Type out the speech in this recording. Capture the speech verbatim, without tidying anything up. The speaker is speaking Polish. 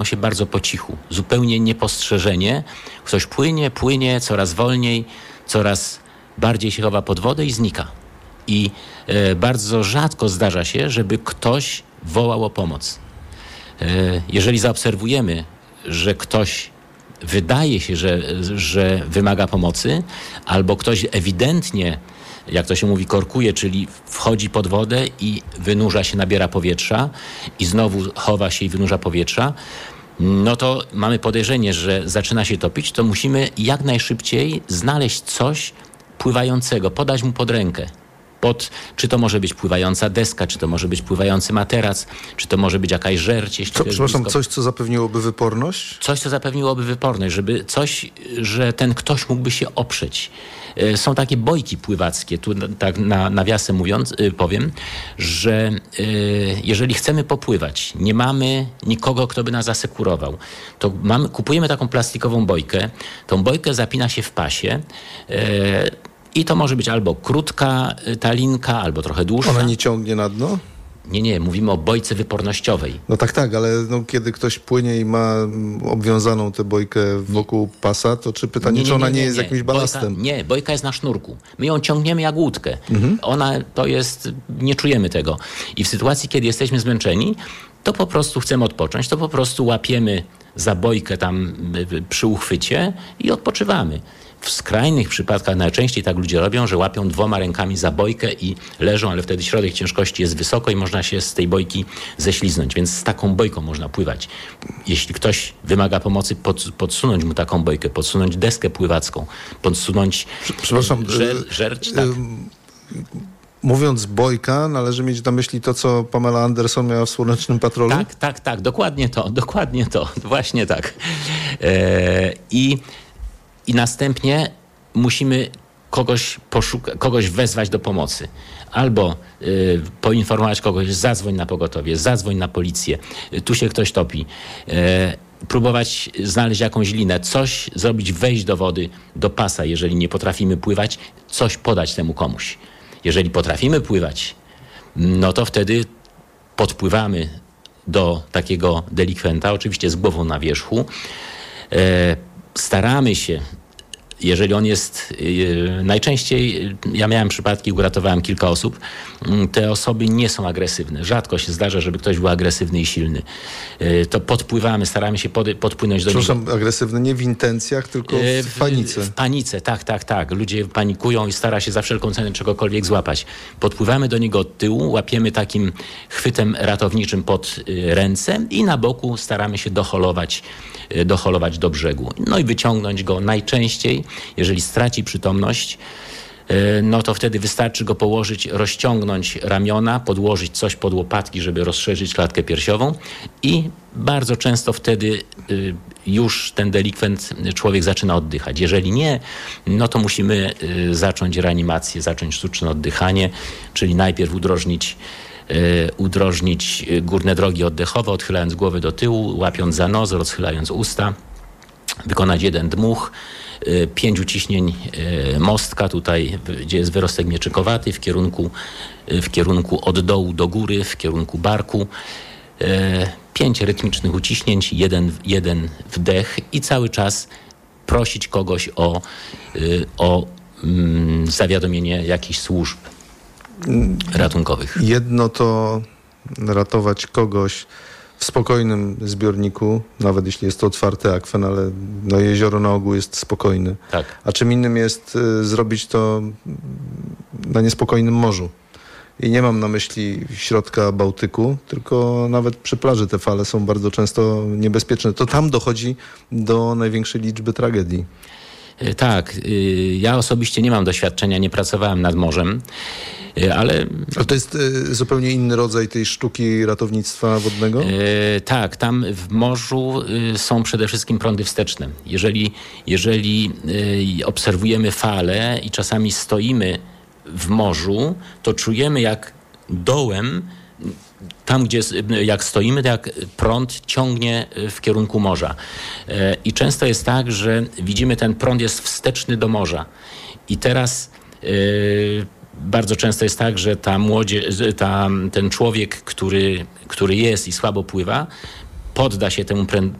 się bardzo po cichu, zupełnie niepostrzeżenie. Ktoś płynie, płynie coraz wolniej, coraz bardziej się chowa pod wodę i znika. I e, bardzo rzadko zdarza się, żeby ktoś wołał o pomoc. E, jeżeli zaobserwujemy, że ktoś wydaje się, że, że wymaga pomocy, albo ktoś ewidentnie, jak to się mówi, korkuje, czyli wchodzi pod wodę i wynurza się, nabiera powietrza i znowu chowa się i wynurza powietrza, no to mamy podejrzenie, że zaczyna się topić, to musimy jak najszybciej znaleźć coś pływającego, podać mu pod rękę. Pod, czy to może być pływająca deska, czy to może być pływający materac, czy to może być jakaś żerć. Jeśli Co, to jest przepraszam, blisko. coś, co zapewniłoby wyporność? Coś, co zapewniłoby wyporność, żeby coś, że ten ktoś mógłby się oprzeć. Są takie bojki pływackie, tu tak na, nawiasem mówiąc, powiem, że jeżeli chcemy popływać, nie mamy nikogo, kto by nas asekurował, to mamy, kupujemy taką plastikową bojkę, tą bojkę zapina się w pasie, i to może być albo krótka ta linka, albo trochę dłuższa. Ona nie ciągnie na dno? Nie, nie, mówimy o bojce wypornościowej. No tak, tak, ale no, kiedy ktoś płynie i ma obwiązaną tę bojkę wokół pasa, to czy pytanie, nie, nie, czy ona nie, nie, nie jest nie. jakimś balastem? Bojka, nie, bojka jest na sznurku. My ją ciągniemy jak łódkę. Mhm. Ona to jest, nie czujemy tego. I w sytuacji, kiedy jesteśmy zmęczeni, to po prostu chcemy odpocząć, to po prostu łapiemy za bojkę tam przy uchwycie i odpoczywamy. W skrajnych przypadkach najczęściej tak ludzie robią, że łapią dwoma rękami za bojkę i leżą, ale wtedy środek ciężkości jest wysoko i można się z tej bojki ześliznąć, więc z taką bojką można pływać. Jeśli ktoś wymaga pomocy, pod, podsunąć mu taką bojkę, podsunąć deskę pływacką, podsunąć Przepraszam, żer, żerć, tak. Mówiąc bojka, należy mieć na myśli to, co Pamela Anderson miała w Słonecznym Patrolu? Tak, tak, tak, dokładnie to, dokładnie to, właśnie tak. E, I I następnie musimy kogoś, poszuka- kogoś wezwać do pomocy. Albo y, poinformować kogoś, zadzwoń na pogotowie, zadzwoń na policję, y, tu się ktoś topi. Y, próbować znaleźć jakąś linę, coś zrobić, wejść do wody, do pasa, jeżeli nie potrafimy pływać, coś podać temu komuś. Jeżeli potrafimy pływać, no to wtedy podpływamy do takiego delikwenta, oczywiście z głową na wierzchu. Y, staramy się, jeżeli on jest, yy, najczęściej, ja miałem przypadki, uratowałem kilka osób, yy, te osoby nie są agresywne. Rzadko się zdarza, żeby ktoś był agresywny i silny. Yy, to podpływamy, staramy się pod, podpłynąć do niego. Przepraszam, agresywny nie w intencjach, tylko w, yy, w panice. W panice, tak, tak, tak. Ludzie panikują i stara się za wszelką cenę czegokolwiek złapać. Podpływamy do niego od tyłu, łapiemy takim chwytem ratowniczym pod yy, ręce i na boku staramy się doholować, yy, doholować do brzegu. No i wyciągnąć go najczęściej. Jeżeli straci przytomność, no to wtedy wystarczy go położyć, rozciągnąć ramiona, podłożyć coś pod łopatki, żeby rozszerzyć klatkę piersiową i bardzo często wtedy już ten delikwent, człowiek zaczyna oddychać. Jeżeli nie, no to musimy zacząć reanimację, zacząć sztuczne oddychanie, czyli najpierw udrożnić udrożnić górne drogi oddechowe, odchylając głowę do tyłu, łapiąc za nos, rozchylając usta, wykonać jeden dmuch, pięć uciśnień mostka tutaj, gdzie jest wyrostek mieczykowaty, w kierunku, w kierunku od dołu do góry, w kierunku barku. Pięć rytmicznych uciśnięć, jeden, jeden wdech i cały czas prosić kogoś o, o mm, zawiadomienie jakichś służb ratunkowych. Jedno to ratować kogoś w spokojnym zbiorniku, nawet jeśli jest to otwarty akwen, ale no, jezioro na ogół jest spokojne. Tak. A czym innym jest y, zrobić to na niespokojnym morzu. I nie mam na myśli środka Bałtyku, tylko nawet przy plaży te fale są bardzo często niebezpieczne. To tam dochodzi do największej liczby tragedii. Tak, ja osobiście nie mam doświadczenia, nie pracowałem nad morzem, ale... Ale to jest y, zupełnie inny rodzaj tej sztuki ratownictwa wodnego? E, tak, tam w morzu y, są przede wszystkim prądy wsteczne. Jeżeli, jeżeli y, obserwujemy fale i czasami stoimy w morzu, to czujemy jak dołem, tam gdzie jak stoimy, to jak prąd ciągnie w kierunku morza. E, I często jest tak, że widzimy, ten prąd jest wsteczny do morza. I teraz y, bardzo często jest tak, że ta młodzież, ta, ten człowiek, który, który jest i słabo pływa, podda się temu